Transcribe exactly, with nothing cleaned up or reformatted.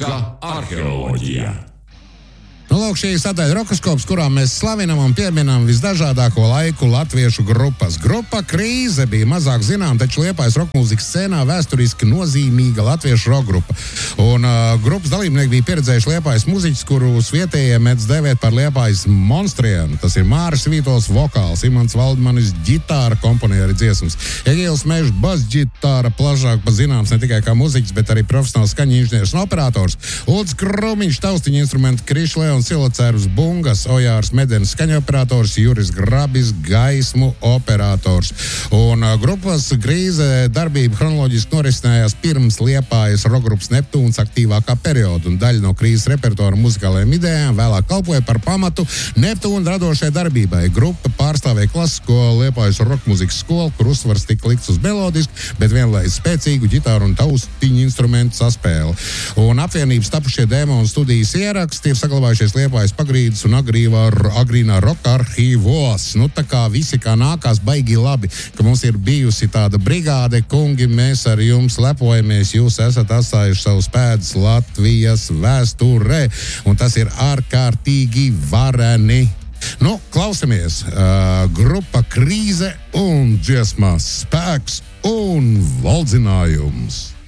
Rīga arheoloģija. Nu, lūk, šī sadaļa Rokaskops, kurā mēs slavinam un pieminam visdažādāko laiku latviešu grupas. Grupa Krīze bija mazāk zinām, taču Liepājas rokmūzikas scēnā vēsturiski nozīmīga latviešu rokgrupa. Un uh, grupas dalībnieki bija pieredzējuši Liepājas muziķus, kurus vietējie mēdz dēvēt par Liepājas monstriem. Tas ir Māris Vītols vokāls, Imants Valdmanis ģitāra, komponēja arī dziesmas. Egils Mežs basģitāra, plašāk pazināms ne tikai kā muziķis, bet arī profesionāls skaņu inženieris un operators. Ulds Krumiņš, taustiņa instrumenti, Krišs Leons, Silacērus Bungas, Ojārs Medens, skaņoperators, Juris Grabis, gaismu operators. Un uh, grupas Krīze darbība chronoloģiski norisinājās pirms Liepājas rokgrupas Neptūns aktīvākā perioda, un daļa no Krīzes repertuāra muzikālajām idejām vēlāk kalpoja par pamatu Neptūna radošai darbībai. Grupa pārstāvēja klasisko Liepājas rokmuzikas skolu, kur uzsvars tika likts uz melodisku, bet vienlaikus spēcīgu ģitāru un taustiņu instrumentu saspēli. Un apvienības tapušie demo un studijas ieraksti ir saglabājušies Liepājas pagrīdes un agrīvā, agrīnā roka arhīvos. Nu, tā kā visi kā nākās baigi labi, ka mums ir bijusi tāda brigāde, kungi, mēs ar jums lepojamies, jūs esat atstājuši savus pēdas Latvijas vēsturē, un tas ir ārkārtīgi vareni. Nu, klausamies, uh, grupa Krīze un dziesmās Spēks un valdzinājums.